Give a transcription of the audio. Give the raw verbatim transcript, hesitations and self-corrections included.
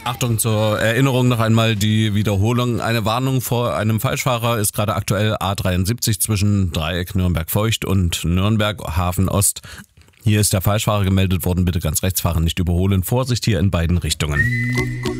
Achtung, zur Erinnerung noch einmal die Wiederholung. Eine Warnung vor einem Falschfahrer ist gerade aktuell A dreiundsiebzig zwischen Dreieck Nürnberg-Feucht und Nürnberg-Hafen Ost. Hier ist der Falschfahrer gemeldet worden. Bitte ganz rechts fahren, nicht überholen. Vorsicht hier in beiden Richtungen.